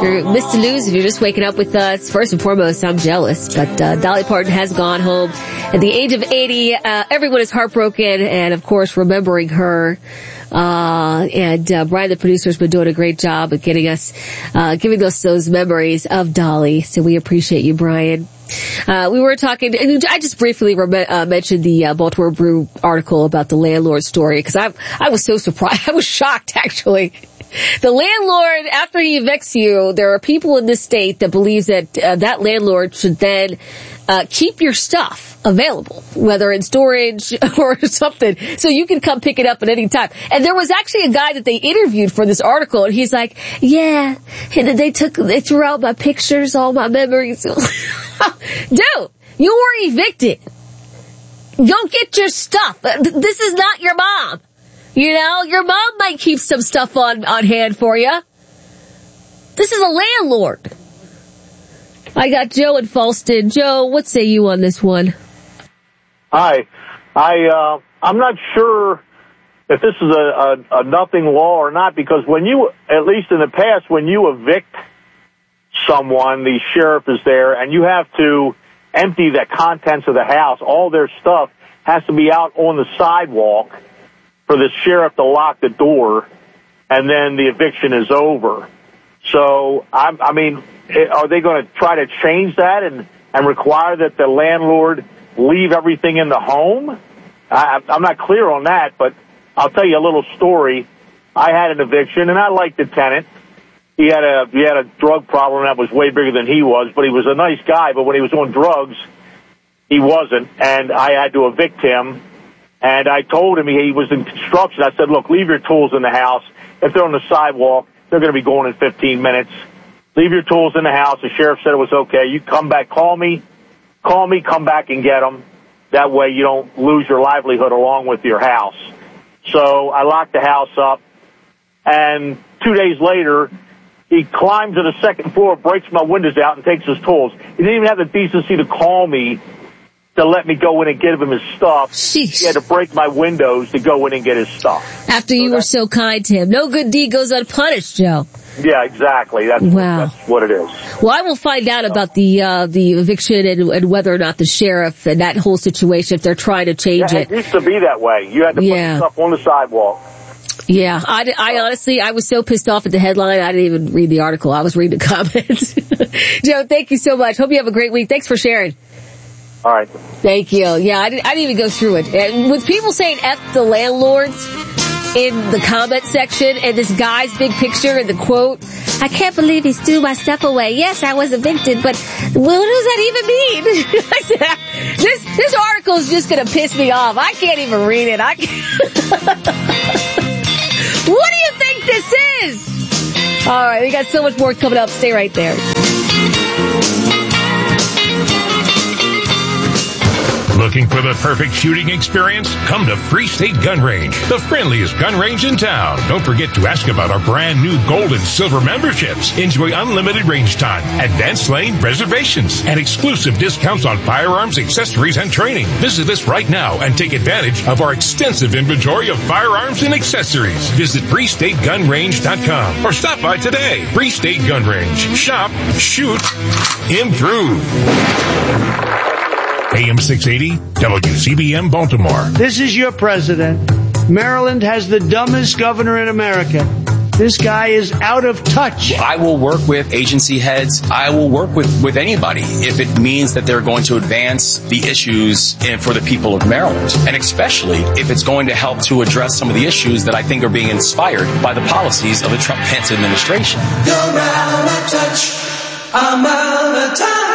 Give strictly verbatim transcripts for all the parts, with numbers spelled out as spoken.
you missed the news, if you're just waking up with us, first and foremost, I'm jealous. But uh, Dolly Parton has gone home at the age of eighty. Uh, everyone is heartbroken and, of course, remembering her. Uh, and uh, Brian, the producer, has been doing a great job of getting us, uh, giving us those memories of Dolly. So we appreciate you, Brian. Uh, we were talking, I just briefly rem- uh, mentioned the uh, Baltimore Brew article about the landlord story, because I I was so surprised. I was shocked, actually. The landlord, after he evicts you, there are people in this state that believes that uh, that landlord should then uh, keep your stuff available, whether in storage or something, so you can come pick it up at any time. And there was actually a guy that they interviewed for this article, and he's like, yeah, and they took, they threw out my pictures, all my memories. Dude, you were evicted. Go get your stuff. This is not your mom. You know, your mom might keep some stuff on, on hand for you. This is a landlord. I got Joe in Falston. Joe, what say you on this one? Hi. I, uh, I'm not sure if this is a, a, a nothing law or not, because when you, at least in the past, when you evict someone, the sheriff is there, and you have to empty the contents of the house, all their stuff has to be out on the sidewalk for the sheriff to lock the door, and then the eviction is over. So, I, I mean, are they going to try to change that and, and require that the landlord leave everything in the home? I, I'm not clear on that, but I'll tell you a little story. I had an eviction, and I liked the tenant. He had a he had a drug problem that was way bigger than he was, but he was a nice guy. But when he was on drugs, he wasn't, and I had to evict him. And I told him, he was in construction, I said, look, leave your tools in the house. If they're on the sidewalk, they're going to be going in fifteen minutes. Leave your tools in the house. The sheriff said it was okay. You come back, call me, call me, come back and get them. That way you don't lose your livelihood along with your house. So I locked the house up, and two days later, he climbs to the second floor, breaks my windows out, and takes his tools. He didn't even have the decency to call me to let me go in and give him his stuff. Sheesh. He had to break my windows to go in and get his stuff. After so you were so kind to him. No good deed goes unpunished, Joe. Yeah, exactly. That's, wow. what, that's what it is. Well, I will find out about the uh the eviction and, and whether or not the sheriff and that whole situation, if they're trying to change yeah, it. It used to be that way. You had to yeah. put stuff on the sidewalk. Yeah, I, I honestly, I was so pissed off at the headline, I didn't even read the article. I was reading the comments. Joe, thank you so much. Hope you have a great week. Thanks for sharing. All right. Thank you. Yeah, I didn't, I didn't even go through it. And with people saying F the landlords in the comment section, and this guy's big picture and the quote, I can't believe he threw my stuff away. Yes, I was evicted, but what does that even mean? I said, this, this article is just going to piss me off. I can't even read it. I can't. What do you think this is? All right, we got so much more coming up. Stay right there. Looking for the perfect shooting experience? Come to Free State Gun Range, the friendliest gun range in town. Don't forget to ask about our brand new gold and silver memberships. Enjoy unlimited range time, advanced lane reservations, and exclusive discounts on firearms, accessories, and training. Visit us right now and take advantage of our extensive inventory of firearms and accessories. Visit free state gun range dot com or stop by today. Free State Gun Range. Shop, shoot, improve. A M six eighty, W C B M Baltimore. This is your president. Maryland has the dumbest governor in America. This guy is out of touch. I will work with agency heads. I will work with, with anybody if it means that they're going to advance the issues for the people of Maryland. And especially if it's going to help to address some of the issues that I think are being inspired by the policies of the Trump-Pence administration. You're out of touch. I'm out of touch.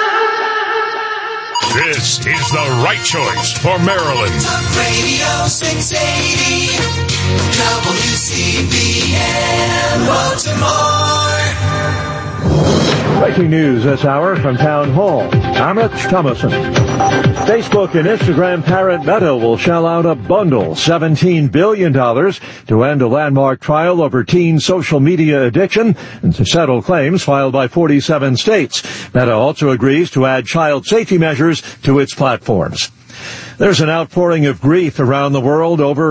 This is the right choice for Maryland. Talk Radio six eighty, W C B M Baltimore. Breaking news this hour from Town Hall. I'm Rich Thomason. Facebook and Instagram parent Meta will shell out a bundle, seventeen billion dollars, to end a landmark trial over teen social media addiction and to settle claims filed by forty-seven states. Meta also agrees to add child safety measures to its platforms. There's an outpouring of grief around the world over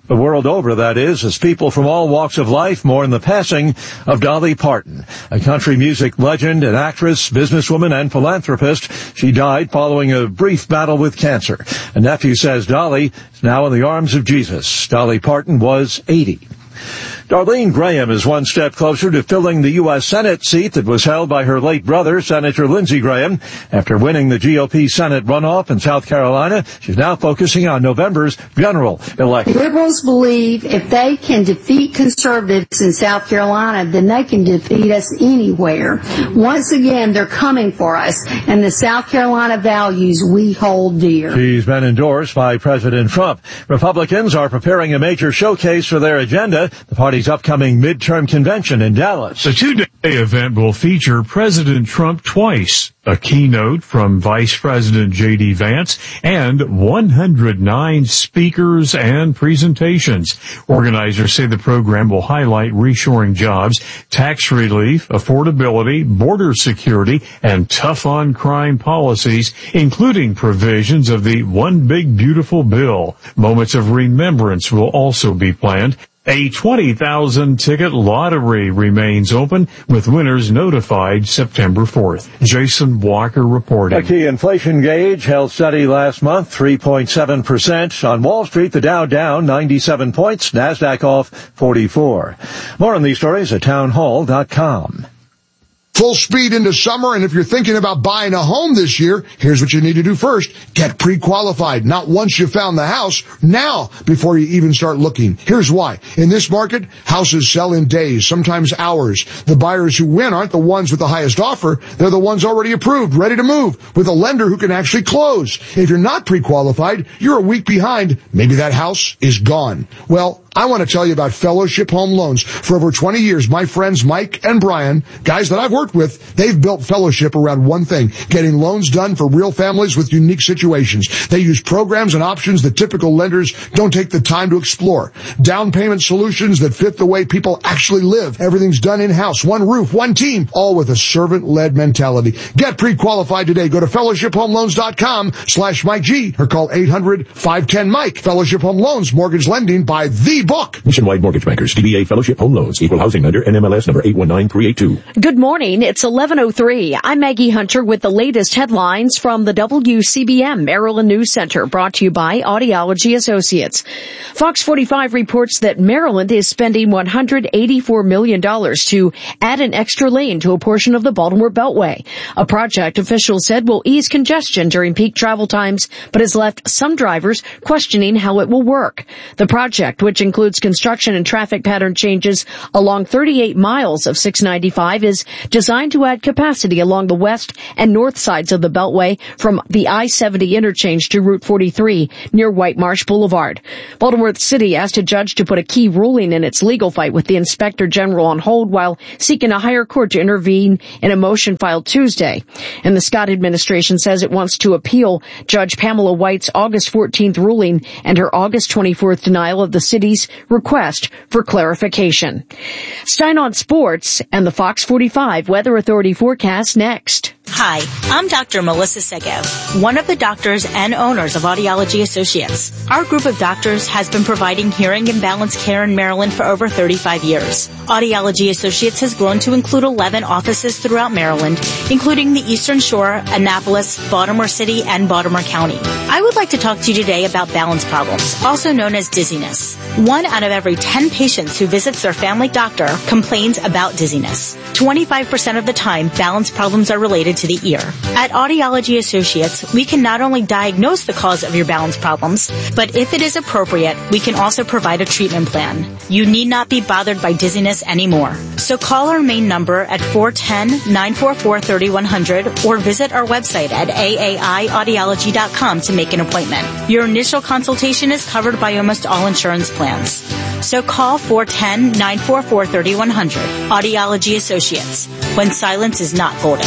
The world over, that is, as people from all walks of life mourn the passing of Dolly Parton, a country music legend, an actress, businesswoman, and philanthropist. She died following a brief battle with cancer. A nephew says Dolly is now in the arms of Jesus. Dolly Parton was eighty. Darlene Graham is one step closer to filling the U S Senate seat that was held by her late brother, Senator Lindsey Graham. After winning the G O P Senate runoff in South Carolina, she's now focusing on November's general election. Liberals believe if they can defeat conservatives in South Carolina, then they can defeat us anywhere. Once again, they're coming for us, and the South Carolina values we hold dear. She's been endorsed by President Trump. Republicans are preparing a major showcase for their agenda, the party's upcoming midterm convention in Dallas. The two-day event will feature President Trump twice, a keynote from Vice President J D Vance, and one hundred nine speakers and presentations. Organizers say the program will highlight reshoring jobs, tax relief, affordability, border security, and tough-on-crime policies, including provisions of the One Big Beautiful Bill. Moments of remembrance will also be planned. A twenty thousand ticket lottery remains open, with winners notified September fourth. Jason Walker reporting. A key inflation gauge held steady last month, three point seven percent. On Wall Street, the Dow down ninety-seven points, NASDAQ off forty-four. More on these stories at townhall dot com. Full speed into summer, and if you're thinking about buying a home this year, here's what you need to do first. Get pre-qualified. Not once you found the house, now before you even start looking. Here's why. In this market, houses sell in days, sometimes hours. The buyers who win aren't the ones with the highest offer. They're the ones already approved, ready to move, with a lender who can actually close. If you're not pre-qualified, you're a week behind. Maybe that house is gone. Well, I want to tell you about Fellowship Home Loans. For over twenty years, my friends Mike and Brian, guys that I've worked with, they've built Fellowship around one thing, getting loans done for real families with unique situations. They use programs and options that typical lenders don't take the time to explore. Down payment solutions that fit the way people actually live. Everything's done in-house, one roof, one team, all with a servant-led mentality. Get pre-qualified today. Go to fellowship home loans dot com slash Mike G or call eight hundred, five one zero, Mike. Fellowship Home Loans, mortgage lending by the book. Nationwide Mortgage Bankers, D B A Fellowship Home Loans, Equal Housing Lender, N M L S number eight one nine three eight two. Good morning. It's eleven oh three. I'm Maggie Hunter with the latest headlines from the W C B M Maryland News Center, brought to you by Audiology Associates. Fox forty-five reports that Maryland is spending one hundred eighty-four million dollars to add an extra lane to a portion of the Baltimore Beltway. A project officials said will ease congestion during peak travel times, but has left some drivers questioning how it will work. The project, which includes construction and traffic pattern changes along thirty-eight miles of six ninety-five, is designed to add capacity along the west and north sides of the Beltway from the I seventy interchange to Route forty-three near White Marsh Boulevard. Baltimore City asked a judge to put a key ruling in its legal fight with the Inspector General on hold while seeking a higher court to intervene in a motion filed Tuesday. And the Scott administration says it wants to appeal Judge Pamela White's August fourteenth ruling and her August twenty-fourth denial of the city's request for clarification. Stein on sports and the Fox forty-five Weather Authority forecast next. Hi, I'm Doctor Melissa Sego, one of the doctors and owners of Audiology Associates. Our group of doctors has been providing hearing and balance care in Maryland for over thirty-five years. Audiology Associates has grown to include eleven offices throughout Maryland, including the Eastern Shore, Annapolis, Baltimore City, and Baltimore County. I would like to talk to you today about balance problems, also known as dizziness. One out of every ten patients who visits their family doctor complains about dizziness. twenty-five percent of the time, balance problems are related to the ear. At Audiology Associates, we can not only diagnose the cause of your balance problems, but if it is appropriate, we can also provide a treatment plan. You need not be bothered by dizziness anymore. So call our main number at four one zero, nine four four, three one zero zero or visit our website at A A I audiology dot com to make an appointment. Your initial consultation is covered by almost all insurance plans. So call four one zero, nine four four, three one zero zero. Audiology Associates, when silence is not golden.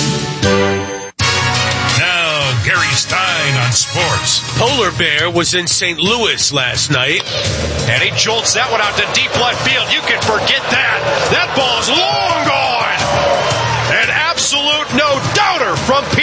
Now, Gary Stein on sports. Polar Bear was in Saint Louis last night, and he jolts that one out to deep left field. You can forget that. That ball's long gone. An absolute no-doubter from Pete Alonso.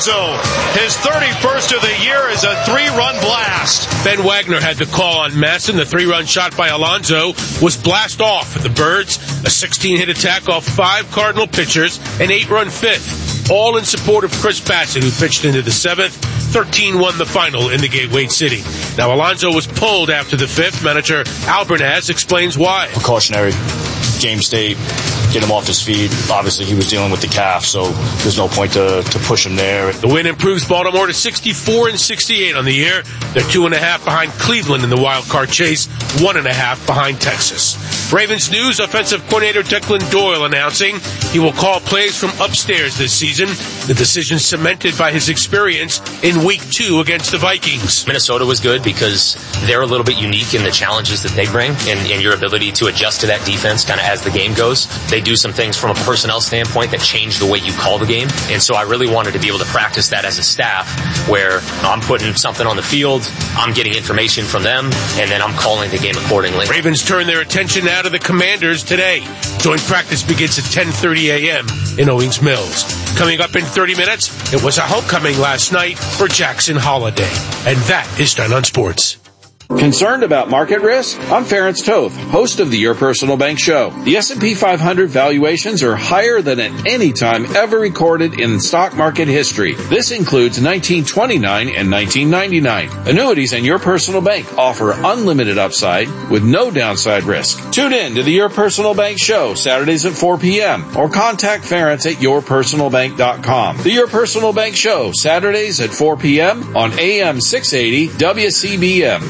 Alonso. His thirty-first of the year is a three-run blast. Ben Wagner had the call on Masson. The three-run shot by Alonso was blast off for the Birds. A sixteen-hit attack off five Cardinal pitchers, an eight-run fifth, all in support of Chris Bassett, who pitched into the seventh. thirteen won the final in the Gateway City. Now, Alonso was pulled after the fifth. Manager Albernaz explains why. Precautionary game state, get him off his feet. Obviously, he was dealing with the calf, so there's no point to, to push him there. The win improves Baltimore to sixty-four and sixty-eight on the year. They're two and a half behind Cleveland in the wild card chase, one and a half behind Texas. Ravens News offensive coordinator Declan Doyle announcing he will call plays from upstairs this season. The decision cemented by his experience in week two against the Vikings. Minnesota was good because they're a little bit unique in the challenges that they bring and, and your ability to adjust to that defense kind of as the game goes. They do some things from a personnel standpoint that change the way you call the game. And so I really wanted to be able to practice that as a staff where I'm putting something on the field, I'm getting information from them, and then I'm calling the game accordingly. Ravens turn their attention now to the Commanders today. Joint practice begins at ten thirty a.m. in Owings Mills. Coming up in thirty minutes, it was a homecoming last night for Jackson Holiday. And that is Done on Sports. Concerned about market risk? I'm Ference Toth, host of the Your Personal Bank Show. The S and P five hundred valuations are higher than at any time ever recorded in stock market history. This includes nineteen twenty-nine and nineteen ninety-nine. Annuities and Your Personal Bank offer unlimited upside with no downside risk. Tune in to the Your Personal Bank Show Saturdays at four p.m. or contact Ference at your personal bank dot com. The Your Personal Bank Show Saturdays at four p.m. on A M six eighty W C B M.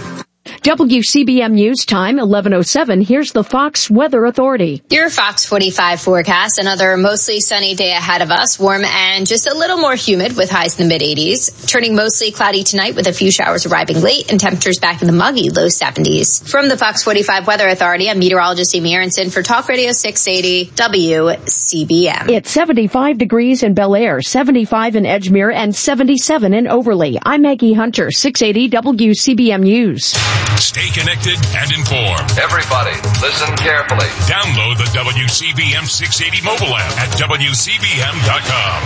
W C B M News Time, eleven oh seven. Here's the Fox Weather Authority. Your Fox forty-five forecast. Another mostly sunny day ahead of us. Warm and just a little more humid with highs in the mid-eighties. Turning mostly cloudy tonight with a few showers arriving late and temperatures back in the muggy low seventies. From the Fox forty-five Weather Authority, I'm meteorologist Amy Aronson for Talk Radio six eighty W C B M. It's seventy-five degrees in Bel Air, seventy-five in Edgemere, and seventy-seven in Overley. I'm Maggie Hunter, six eighty W C B M News. Stay connected and informed. Everybody, listen carefully. Download the W C B M six eighty mobile app at W C B M dot com.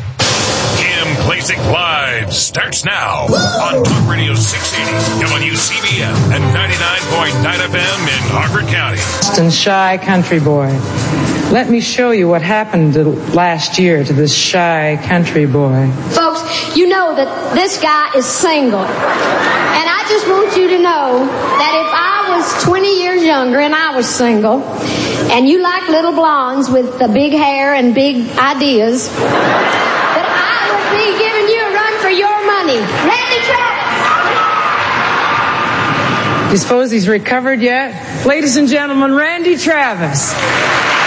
Kim Klacik Live starts now on Talk Radio six eighty, W C B M, and ninety-nine point nine F M in Harford County. Boston shy country boy. Let me show you what happened to last year to this shy country boy. Folks, you know that this guy is single. And I just want you to know that if I was twenty years younger and I was single, and you like little blondes with the big hair and big ideas, that I would be giving you a run for your money. Randy Travis! You suppose he's recovered yet? Ladies and gentlemen, Randy Travis.